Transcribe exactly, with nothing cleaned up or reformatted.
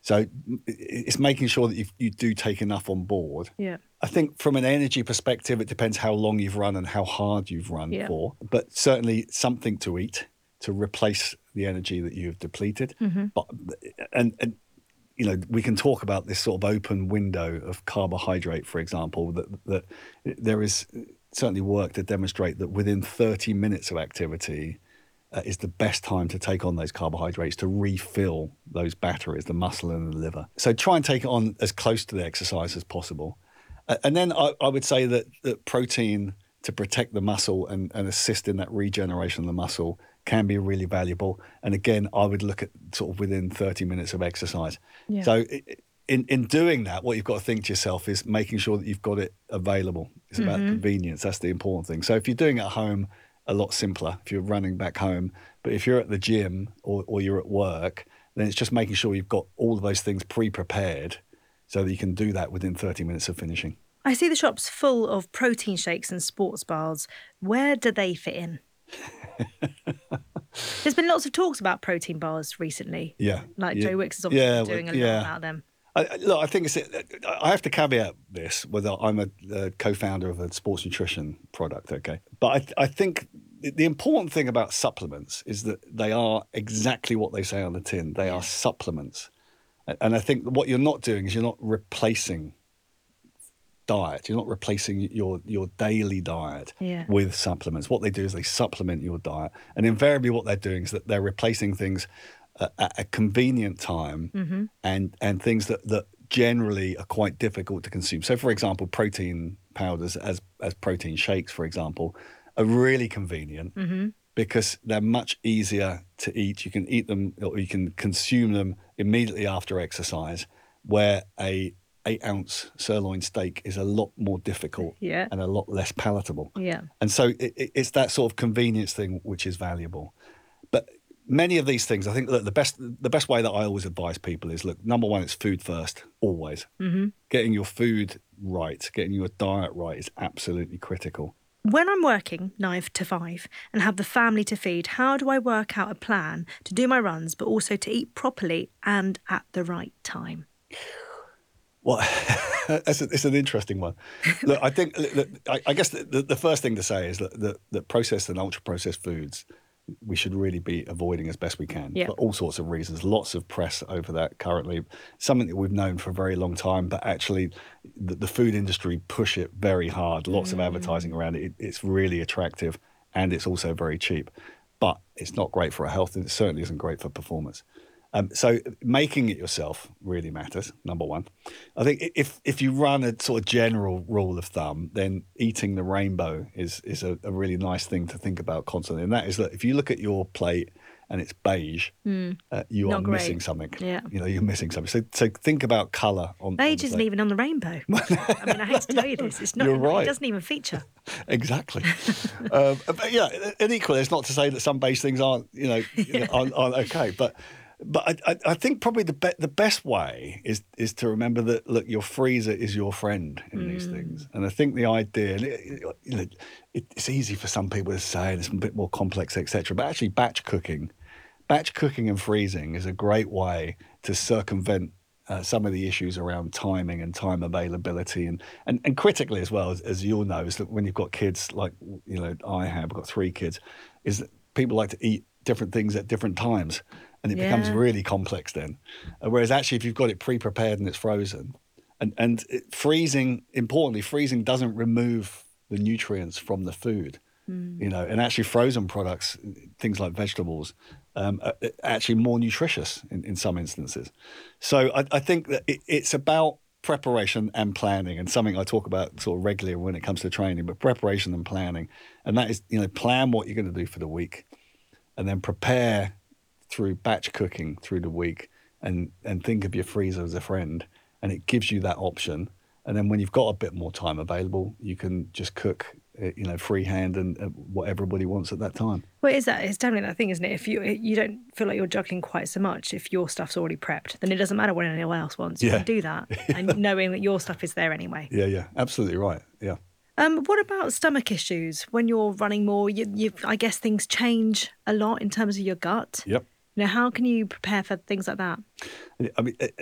So it's making sure that you, you do take enough on board. Yeah. I think from an energy perspective, it depends how long you've run and how hard you've run yeah. for. But certainly something to eat to replace the energy that you've depleted. Mm-hmm. But and, and you know, we can talk about this sort of open window of carbohydrate, for example, that that there is certainly work to demonstrate that within thirty minutes of activity uh, is the best time to take on those carbohydrates to refill those batteries, the muscle and the liver. So try and take it on as close to the exercise as possible. Uh, and then I, I would say that, that protein to protect the muscle and, and assist in that regeneration of the muscle can be really valuable. And again, I would look at sort of within thirty minutes of exercise. Yeah. So in, in doing that, what you've got to think to yourself is making sure that you've got it available. It's about mm-hmm. convenience. That's the important thing. So if you're doing it at home, a lot simpler if you're running back home. But if you're at the gym or, or you're at work, then it's just making sure you've got all of those things pre-prepared so that you can do that within thirty minutes of finishing. I see the shops full of protein shakes and sports bars. Where do they fit in? There's been lots of talks about protein bars recently. Yeah. Like yeah. Joe Wicks is obviously yeah, doing well, a lot yeah. about them. I, look, I think it's. I have to caveat this whether I'm a, a co-founder of a sports nutrition product, okay? But I, I think the important thing about supplements is that they are exactly what they say on the tin. They are supplements. And I think what you're not doing is you're not replacing diet. You're not replacing your your daily diet yeah. with supplements. What they do is they supplement your diet. And invariably what they're doing is that they're replacing things uh, at a convenient time mm-hmm. and, and things that, that generally are quite difficult to consume. So, for example, protein powders as, as protein shakes, for example, are really convenient mm-hmm. because they're much easier to eat. You can eat them or you can consume them immediately after exercise, where a eight ounce sirloin steak is a lot more difficult yeah. and a lot less palatable. Yeah. And so it, it's that sort of convenience thing which is valuable. But many of these things, I think, look, the best the best way that I always advise people is, look, number one, it's food first, always. Mm-hmm. Getting your food right, getting your diet right is absolutely critical. When I'm working nine to five and have the family to feed, how do I work out a plan to do my runs, but also to eat properly and at the right time? Well, it's, a, it's an interesting one. Look, I think, look, I, I guess the, the first thing to say is that, that, that processed and ultra-processed foods, we should really be avoiding as best we can yeah. for all sorts of reasons. Lots of press over that currently. Something that we've known for a very long time, but actually the, the food industry push it very hard. Lots mm. of advertising around it. it. It's really attractive and it's also very cheap. But it's not great for our health and it certainly isn't great for performance. Um, so making it yourself really matters, number one. I think if if you run a sort of general rule of thumb, then eating the rainbow is is a, a really nice thing to think about constantly. And that is that if you look at your plate and it's beige, mm. uh, you Not are great. missing something. Yeah. You know, you're missing something. So so think about colour on Beige on isn't even on the rainbow. I mean, I hate to tell you this. It's not. You're right. It doesn't even feature. Exactly. um, but yeah, and equally, it's not to say that some beige things aren't, you know, yeah. aren't, aren't okay. But But I, I think probably the be- the best way is is to remember that, look, your freezer is your friend in mm. these things. And I think the idea, you know, it, it's easy for some people to say, and it's a bit more complex, et cetera. But actually, batch cooking, batch cooking and freezing is a great way to circumvent uh, some of the issues around timing and time availability, and and, and critically as well, as, as you all know, is that when you've got kids like, you know, I have, I've got three kids, is that people like to eat different things at different times. And it yeah. becomes really complex then. Uh, whereas actually, if you've got it pre-prepared and it's frozen, and, and it, freezing, importantly, freezing doesn't remove the nutrients from the food, mm. you know, and actually frozen products, things like vegetables, um, are actually more nutritious in, in some instances. So I, I think that it, it's about preparation and planning, and something I talk about sort of regularly when it comes to training, but preparation and planning. And that is, you know, plan what you're going to do for the week and then prepare through batch cooking through the week, and, and think of your freezer as a friend, and it gives you that option. And then when you've got a bit more time available, you can just cook, you know, freehand and uh, what everybody wants at that time. Well, it is that it's definitely that thing, isn't it? If you you don't feel like you're juggling quite so much, if your stuff's already prepped, then it doesn't matter what anyone else wants. You yeah. can do that, and knowing that your stuff is there anyway. Yeah, yeah, absolutely right. Yeah. Um, what about stomach issues when you're running more? You, you, I guess things change a lot in terms of your gut. Yep. Now, how can you prepare for things like that? I mean,